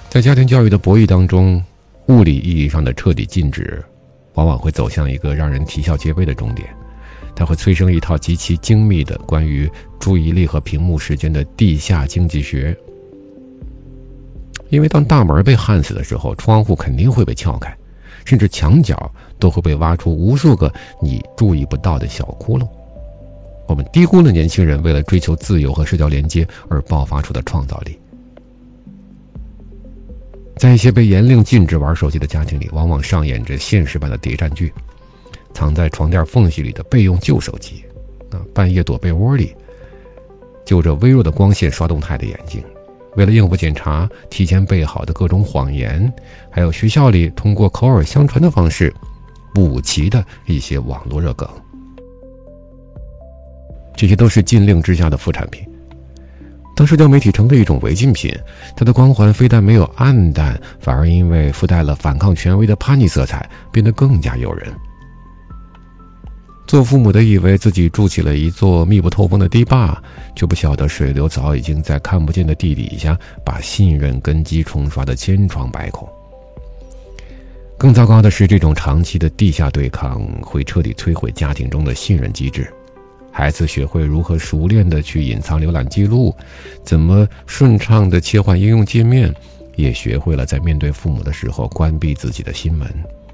在家庭教育的博弈当中，物理意义上的彻底禁止往往会走向一个让人啼笑皆非的终点。它会催生一套极其精密的关于注意力和屏幕时间的地下经济学。因为当大门被焊死的时候，窗户肯定会被撬开，甚至墙角都会被挖出无数个你注意不到的小窟窿。我们低估了年轻人为了追求自由和社交连接而爆发出的创造力。在一些被严令禁止玩手机的家庭里，往往上演着现实版的谍战剧。藏在床垫缝隙里的备用旧手机，半夜躲被窝里，就着微弱的光线刷动态的眼睛，为了应付检查提前备好的各种谎言，还有学校里通过口耳相传的方式补齐的一些网络热梗。这些都是禁令之下的副产品。当社交媒体成为一种违禁品，它的光环非但没有暗淡，反而因为附带了反抗权威的叛逆色彩，变得更加诱人。做父母的以为自己筑起了一座密不透风的堤坝，却不晓得水流早已经在看不见的地底下把信任根基冲刷得千疮百孔。更糟糕的是，这种长期的地下对抗会彻底摧毁家庭中的信任机制。孩子学会如何熟练地去隐藏浏览记录，怎么顺畅地切换应用界面，也学会了在面对父母的时候关闭自己的心门。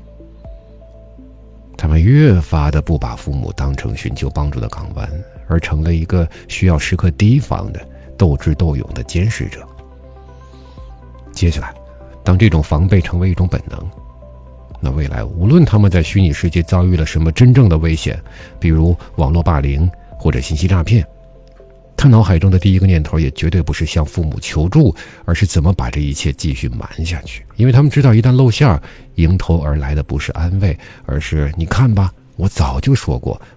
他们越发的不把父母当成寻求帮助的港湾，而成了一个需要时刻提防的斗智斗勇的监视者。接下来，当这种防备成为一种本能，那未来无论他们在虚拟世界遭遇了什么真正的危险，比如网络霸凌或者信息诈骗，他脑海中的第一个念头也绝对不是向父母求助，而是怎么把这一切继续瞒下去。因为他们知道，一旦露馅，迎头而来的不是安慰，而是你看吧，我早就说过